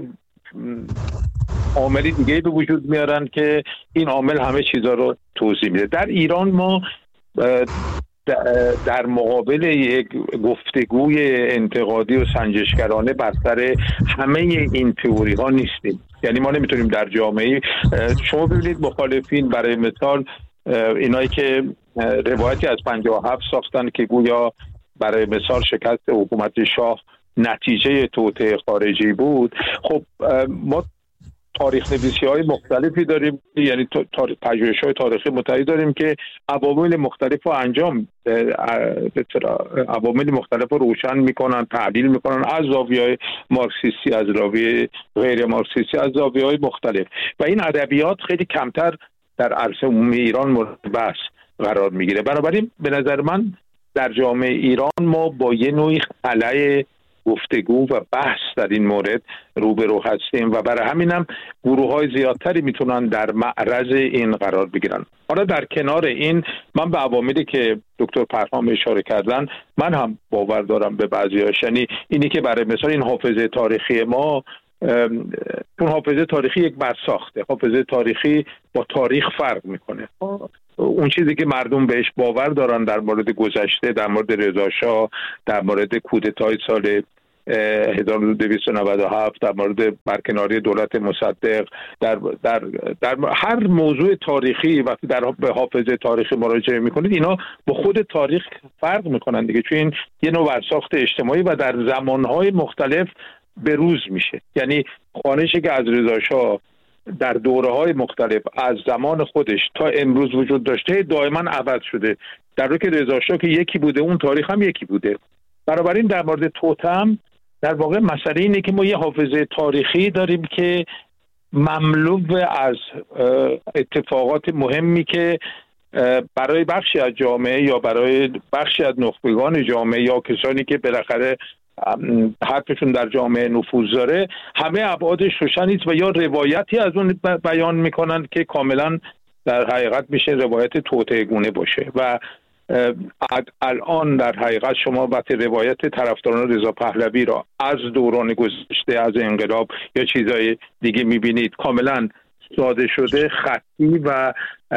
عاملی دیگه به وجود میارن که این عامل همه چیزا رو توضیح میده. در ایران ما در مقابل یک گفتگوی انتقادی و سنجشگرانه بر سر همه این تئوری ها نیستیم. یعنی ما نمیتونیم در جامعه شما ببینید مخالفین برای مثال اینایی که روایتی از پنجاه و هفت ساختن که گویا برای مثال شکست حکومت شاه نتیجه توطئه خارجی بود، خب ما تاریخ نویسی های مختلفی داریم، یعنی پژوهش های تاریخی متعددی داریم که عوامل مختلف رو انجام عوامل مختلف رو روشن میکنن، تحلیل میکنن از زاویه‌های مارکسیستی، از زاویه غیر مارکسیستی، از زاویه‌های مختلف و این ادبیات خیلی کمتر در عرصه عمومی ایران مورد بحث قرار میگیره. بنابراین به نظر من در جامعه ایران ما با یه نوعی خلأ گفتگو و بحث در این مورد روبرو هستیم و برای همینم گروه‌های زیادتری میتونن در معرض این قرار بگیرن. حالا در کنار این من به عواملی که دکتر پرهام اشاره کردن من هم باور دارم به بعضی‌هاش، یعنی اینی که برای مثلا این حافظه تاریخی ما، اون حافظه تاریخی یک برساخته، حافظه تاریخی با تاریخ فرق میکنه. اون چیزی که مردم بهش باور دارن در مورد گذشته، در مورد رضا شاه، در مورد کودتای سال هزار و دویست و نود و هفت، در مورد برکناری دولت مصدق، در در در هر موضوع تاریخی وقتی در به حافظه تاریخی مراجعه میکنید اینا با خود تاریخ فرق میکنن دیگه، چون این یه نوع برساخت اجتماعی و در زمانهای مختلف بروز میشه. یعنی خوانشی که از رضا شاه در دوره‌های مختلف از زمان خودش تا امروز وجود داشته دائما عوض شده، در حالی که رضا شاه که یکی بوده اون تاریخ هم یکی بوده. بنابراین در مورد توتم در واقع مسئله اینه که ما یه حافظه تاریخی داریم که مملو از اتفاقات مهمی که برای بخشی از جامعه یا برای بخشی از نخبگان جامعه یا کسانی که بالاخره حرفشون در جامعه نفوذ داره همه ابعادش روشن نیست و یا روایتی از اون بیان میکنن که کاملا در حقیقت میشه روایت توطئه‌گونه باشه. و الان در حقیقت شما وقتی روایت طرفداران رضا پهلوی را از دوران گذشته، از انقلاب یا چیزای دیگه میبینید کاملا ساده شده، خطی و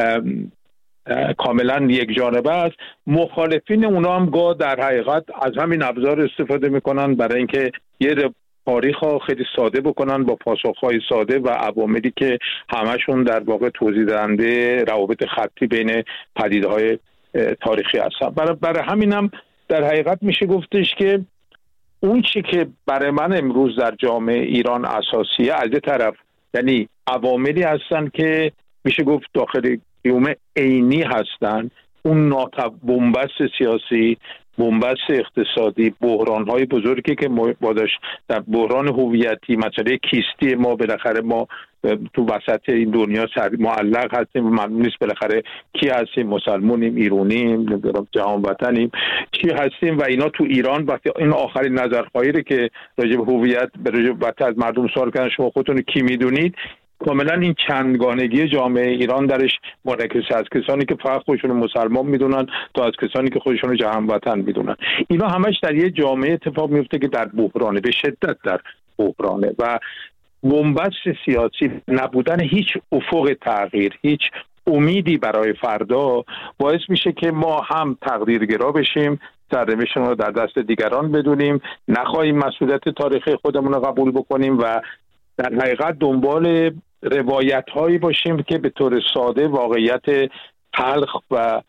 کاملا یک جانبه است. مخالفین اونا هم گاه در حقیقت از همین ابزار استفاده میکنن برای اینکه یه تاریخ ها خیلی ساده بکنن با پاسخهای ساده و عواملی که همشون در واقع توضیح دهنده روابط خطی بین پدیده‌های تاریخی هستن. برای, برای همینم در حقیقت میشه گفتش که اون چی که برای من امروز در جامعه ایران اساسیه از یه طرف یعنی عواملی هستن که میشه گفت داخل قیوم عینی هستن، اون ناتو بنبست سیاسی، بنبست اقتصادی، بحران‌های بزرگی که ما داشت در بحران هویتی، مسئله کیستی ما، بالاخره ما تو وسط این دنیا سر معلق هستیم و معلوم نیست بالاخره کی هستیم، مسلمونیم، ایرونیم، جهان وطنیم، چی هستیم و اینا تو ایران. وقتی این آخرین نظرخواهی که راجع به هویت به راجع به از مردم سوال کردن شما خودتون کی میدونید، کاملا این چندگانگی جامعه ایران درش منعکس از کسانی که فقط خودشون مسلمان میدونن تا از کسانی که خودشون جهان وطن میدونن. اینا همش در یه جامعه اتفاق میفته که در بحرانه، به شدت در بحرانه و بنبست سیاسی، نبودن هیچ افق تغییر، هیچ امیدی برای فردا باعث میشه که ما هم تقدیرگرا بشیم، سرنوشتمون رو در دست دیگران بدونیم، نخواهیم مسئولیت تاریخی خودمون رو قبول بکنیم و در حقیقت دنبال روایت هایی باشیم که به طور ساده واقعیت تلخ و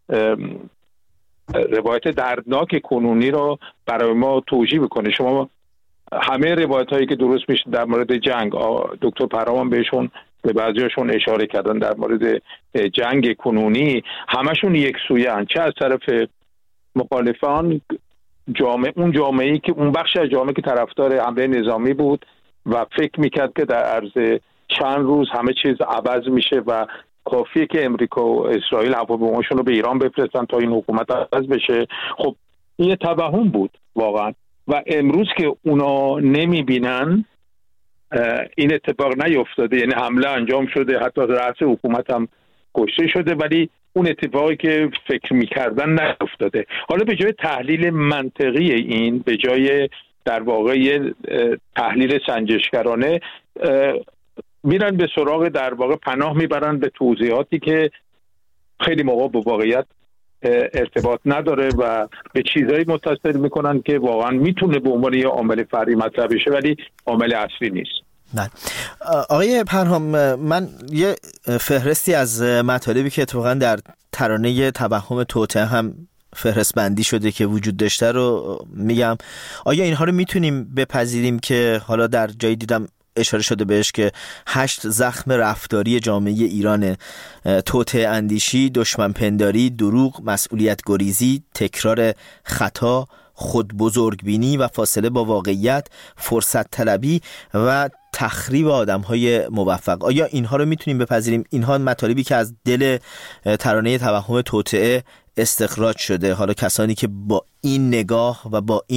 روایت دردناک کنونی رو برای ما توجیه بکنه. شما همه روایت هایی که درست میشه در مورد جنگ، دکتر پرهام بهشون به بعضیاشون اشاره کردن، در مورد جنگ کنونی همشون یک سویه هن، چه از طرف مخالفان جامعه، اون جامعه‌ای که اون بخش از جامعه که طرفدار حمله نظامی بود و فکر میکرد که در عرض چند روز همه چیز عوض میشه و کافیه که امریکا و اسرائیل هواپیماشون رو به ایران بفرستن تا این حکومت عوض بشه. خب این یه توهم بود واقعا و امروز که اونا نمیبینن این اتفاق نیفتاده، یعنی حمله انجام شده، حتی رئیس حکومت هم کشته شده، ولی اون اتفاقی که فکر میکردن نیفتاده. حالا به جای تحلیل منطقی این، به جای در واقع تحلیل سنجشگرانه، میرن به سراغ در واقع پناه میبرن به توضیحاتی که خیلی موقع با واقعیت ارتباط نداره و به چیزایی متصل میکنن که واقعا میتونه به عنوان یه عامل فرعی مطرح بشه ولی عامل اصلی نیست. نه آقای پرهام، من یه فهرستی از مطالبی که اتفاقا در ترانه توهم توطئه هم فهرست بندی شده که وجود داشته رو میگم. آیا اینها رو میتونیم بپذیریم که حالا در جایی دیدم اشاره شده بهش که هشت زخم رفتاری جامعه ایران: توطئه اندیشی، دشمن پنداری، دروغ، مسئولیت گریزی، تکرار خطا، خود بزرگبینی و فاصله با واقعیت، فرصت طلبی و تخریب آدم‌های موفق. آیا اینها رو میتونیم بپذیریم؟ اینها مطالبی که از دل ترانه توهم توطئه استخراج شده. حالا کسانی که با این نگاه و با این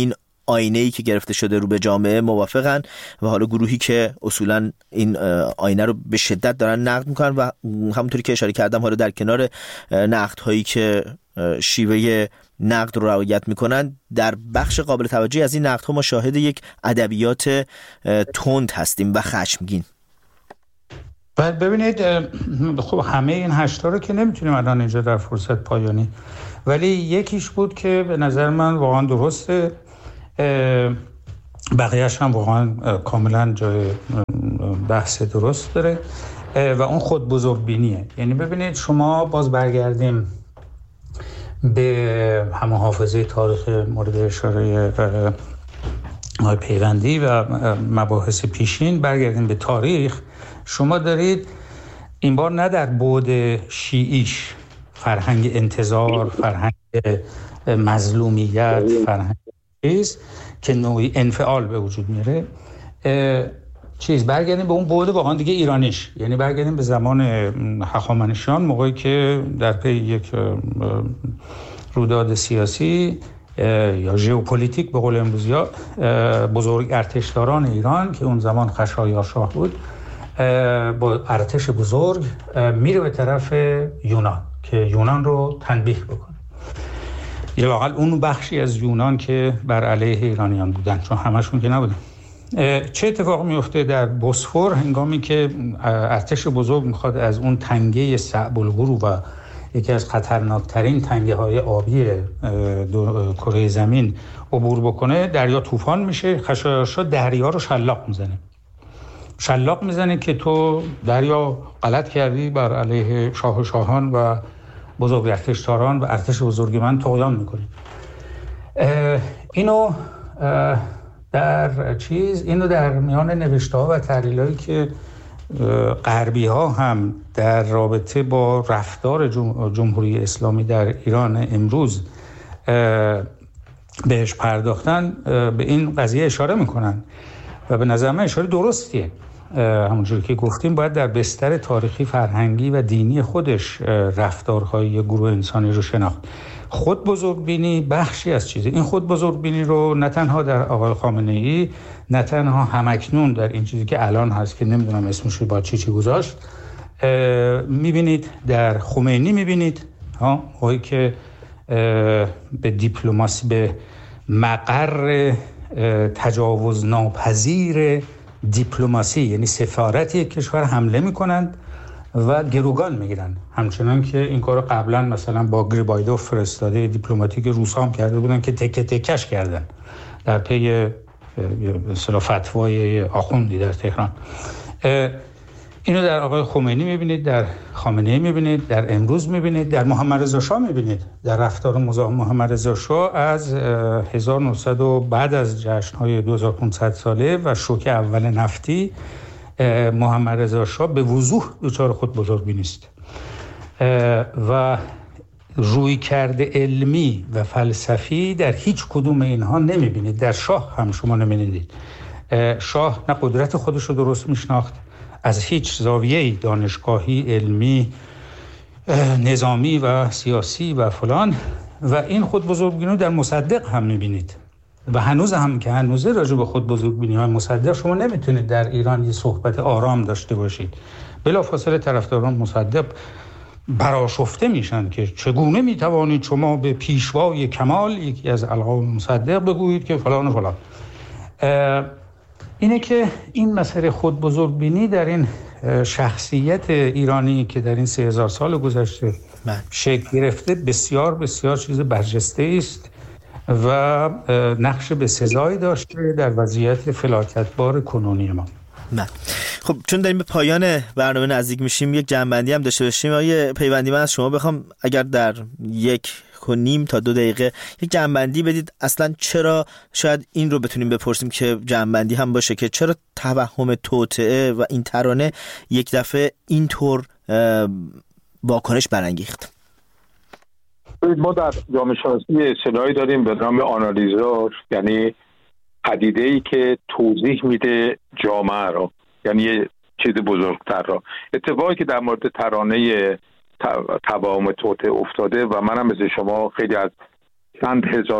آینه‌ای که گرفته شده رو به جامعه موافقن و حالا گروهی که اصولا این آینه رو به شدت دارن نقد میکنن و همونطوری که اشاره کردم حالا در کنار نقدهایی که شیوه نقد رو رعایت میکنن، در بخش قابل توجهی از این نقدها ما شاهد یک ادبیات تند هستیم و خشمگین. بعد ببینید خب همه این هشتا رو که نمیتونیم الان اینجا در فرصت پایانی، ولی یکیش بود که به نظر من واقعا درسته، بقیهش هم واقعا کاملا جای بحث درست داره و اون خود بزرگبینیه. یعنی ببینید شما باز برگردیم به همه حافظه تاریخ مورد اشاره های پیوندی و مباحث پیشین، برگردیم به تاریخ، شما دارید این بار نه در بعد شیعیش فرهنگ انتظار، فرهنگ مظلومیت، فرهنگ چیز که نوعی انفعال به وجود میاره، چیز برگردیم به اون بعد واقعا دیگه ایرانیش، یعنی برگردیم به زمان هخامنشیان، موقعی که در پی یک رویداد سیاسی یا ژئوپلیتیک به قول امروزیا، بزرگ ارتشداران ایران که اون زمان خشایارشاه بود با ارتش بزرگ میره به طرف یونان که یونان رو تنبیه بکنه، یا واقعا اون بخشی از یونان که بر علیه ایرانیان بودن، چون همشون که نبودن. چه اتفاق میفته در بوسفور هنگامی که ارتش بزرگ میخواد از اون تنگه صعب الغرو و یکی از خطرناکترین تنگه های آبی کره زمین عبور بکنه، دریا طوفان میشه، خشایارشاه دریا رو شلاق میزنه شلاق میزنه که تو دریا غلط کردی، بر علیه شاه و شاهان و بزرگ ارتشداران و ارتش بزرگ من طغیان میکنی. اینو در چیز اینو در میان نوشته ها و تحلیل هایی که غربی ها هم در رابطه با رفتار جمهوری اسلامی در ایران امروز بهش پرداختن به این قضیه اشاره میکنن و به نظر من اشاره درستیه. همونجوری که گفتیم باید در بستر تاریخی، فرهنگی و دینی خودش رفتارهای گروه انسانی رو شناخت. خود بزرگبینی بخشی از چیزه. این خود بزرگبینی رو نه تنها در آقای خامنه‌ای، نه تنها همکنون در این چیزی که الان هست که نمیدونم اسمش رو با چی چی گذاشت، میبینید در خمینی، میبینید ها وقتی که به دیپلماسی، به مقر تجاوز ناپذیر دیپلماسی، یعنی سفارت یک کشور حمله میکنند و گروگان میگیرن، همچنان که این کارو قبلا مثلا با گریبایدوف فرستاده دیپلماتیک روس هم کرده بودن که تکه تکش کردن در پی مثلا فتوای آخوندی در تهران. اینو در آقای خمینی میبینید، در خامنه‌ای میبینید، در امروز میبینید، در محمد رضا شاه میبینید، در رفتار محمد رضا شاه از هزار و نهصد و بعد از جشن‌های دو هزار و پانصد ساله و شوک اول نفتی، محمد رضا شاه به وضوح دچار خود بزرگبینی است و روی کرده علمی و فلسفی در هیچ کدوم اینها نمیبینید. در شاه هم شما نمیبینید. شاه نه قدرت خودش رو درست میشناخت، از هیچ زاویه‌ای دانشگاهی، علمی، نظامی و سیاسی و فلان، و این خود بزرگبینی در مصدق هم میبینید و هنوز هم که هنوزه راجع به خود بزرگبینی های مصدق شما نمیتونید در ایران یه صحبت آرام داشته باشید. بلافاصله طرفداران مصدق برآشفته میشن که چگونه میتوانید شما به پیشوای کمال، یکی از القاب مصدق، بگویید که فلان و فلان. اینه که این مسئله خود بزرگبینی در این شخصیت ایرانی که در این سه هزار سال گذشته شکل گرفته بسیار بسیار چیز برجسته است و نقش به سزایی داشته در وضعیت فلاکتبار کنونی ما. نه خب چون داریم به پایان برنامه نزدیک میشیم، یک جنبندی هم داشته باشیم. آیه پیوندی، من از شما بخوام اگر در یک و نیم تا دو دقیقه یک جنبندی بدید، اصلا چرا، شاید این رو بتونیم بپرسیم که جنبندی هم باشه، که چرا توهم توطئه و این ترانه یک دفعه اینطور واکنش برانگیخت؟ ما در جامعه شناسی اصطلاحی داریم به نام آنالیزور، یعنی پدیده‌ای که توضیح میده جامعه رو، یعنی یه چیز بزرگتر رو. اتفاقی که در مورد ترانه توهم توطئه افتاده و منم مثل شما خیلی از چند هزار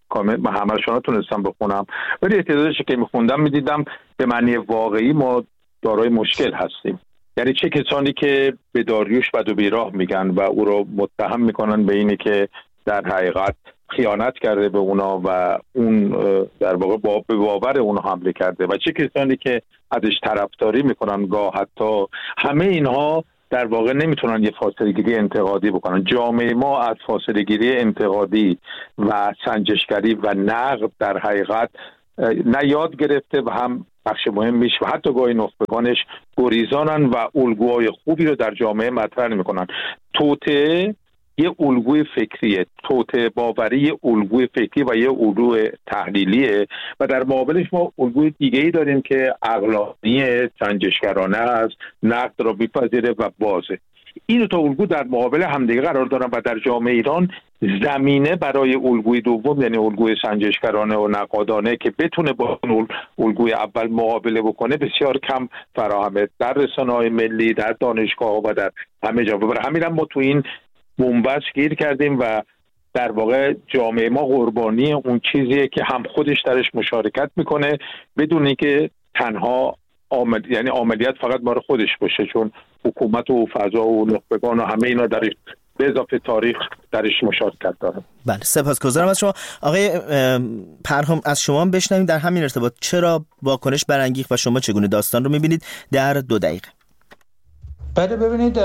کامل من همه‌شون رو تونستم بخونم، ولی اعتدادش که میخوندم میدیدم به معنی واقعی ما دارای مشکل هستیم. یعنی چه کسانی که به داریوش بد و بیراه میگن و او رو متهم میکنن به اینی که در حقیقت خیانت کرده به اونا و اون در واقع با به باور اونا حمله کرده، و چه کسانی که ازش طرفداری میکنن گاه حتی، همه اینها در واقع نمیتونن یه فاصله گیری انتقادی بکنن. جامعه ما از فاصله گیری انتقادی و سنجشگری و نقد در حقیقت نه یاد گرفته و هم بخش مهمیش و حتی گاهی نخبگانش گریزانن و الگوهای خوبی رو در جامعه مطرح نمی‌کنن. توطئه یه الگوی فکریه، توطئه باوری یه الگوی فکری و یه الگوی تحلیلیه و در مقابلش ما الگوی دیگه‌ای داریم که عقلانی، سنجشگرانه است، نقد را می‌پذیره و بازه. این دو تا الگو در مقابل همدیگه قرار دارن و در جامعه ایران زمینه برای الگوی دوم، یعنی الگوی سنجشگرانه و نقادانه که بتونه با اون الگوی اول مقابله بکنه، بسیار کم فراهمه در رسانه‌های ملی، در دانشگاه‌ها و در همه جا. برای همین هم ما تو این بنبست گیر کردیم و در واقع جامعه ما قربانی اون چیزیه که هم خودش درش مشارکت میکنه بدون اینکه تنها عامل، یعنی عملیات فقط بار خودش باشه، چون حکومت و فضا و نخبگان و همه اینا درش به اضافه تاریخ درش مشارکت داره. بله، سپاسگزارم از شما. آقای پرهام، از شما هم بشنویم در همین ارتباط چرا واکنش برانگیخت و شما چگونه داستان رو میبینید در دو دقیقه. بله، ببینید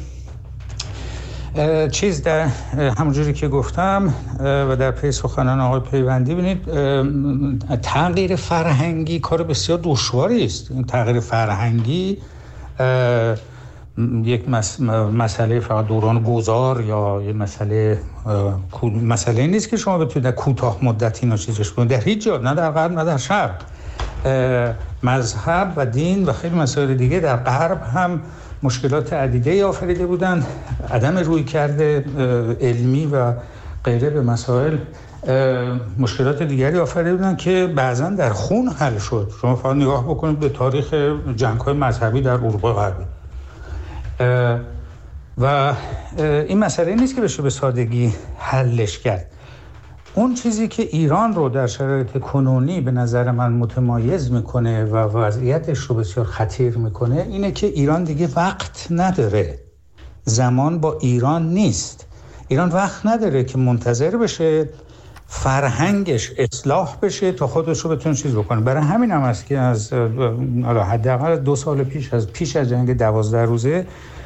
چیز در همونجوری که گفتم و در پی سخنان آقای پیوندی، ببینید تغییر فرهنگی کار بسیار دشواری است. این تغییر فرهنگی یک مسئله فقط دوران گذار یا یک مسئله مسئله نیست که شما بتونید در کوتاه مدت اینا چیزش کنید، در هیچ جا، نه در غرب نه در شرق. مذهب و دین و خیلی مسائل دیگه در غرب هم مشکلات عدیده آفریده بودن، عدم روی کرده علمی و غیره به مسائل مشکلات دیگری آفریده بودن که بعضا در خون حل شد. شما فقط نگاه بکنید به تاریخ جنگ‌های مذهبی در اروپا غربی و این مسئله نیست که بشه به سادگی حلش کرد. اون چیزی که ایران رو در شرایط کنونی به نظر من متمایز میکنه و وضعیتش رو بسیار خطیر میکنه اینه که ایران دیگه وقت نداره، زمان با ایران نیست. ایران وقت نداره که منتظر بشه فرهنگش اصلاح بشه تا خودش رو بتونه چیز بکنه. برای همین هم است که از حداقل دو سال پیش از پیش از جنگ دوازده روزه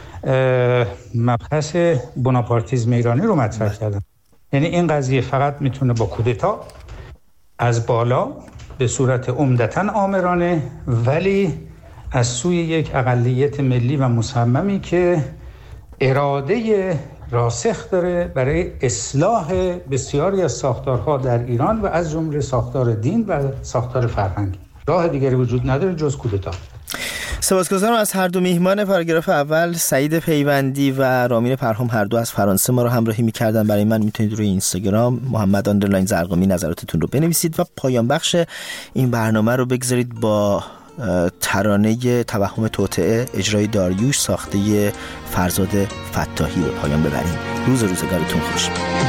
مبحث بناپارتیزم ایرانی رو مطرح کردن. یعنی این قضیه فقط میتونه با کودتا از بالا به صورت عمدتاً آمرانه، ولی از سوی یک اقلیت ملی و مصممی که اراده راسخ داره برای اصلاح بسیاری از ساختارها در ایران و از جمله ساختار دین و ساختار فرهنگی. راه دیگری وجود نداره جز کودتا. سپاسگزارم از هر دو میهمان پاراگراف اول، سعید پیوندی و رامین پرهام، هر دو از فرانسه ما رو همراهی می‌کردن. برای من میتونید روی اینستاگرام محمد آندرلاین زرقامی نظراتتون رو بنویسید و پایان بخش این برنامه رو بگذارید با ترانه توهم توطئه اجرای داریوش ساخته فرزاد فتاحی به پایان ببریم. روز روزگارتون خوش.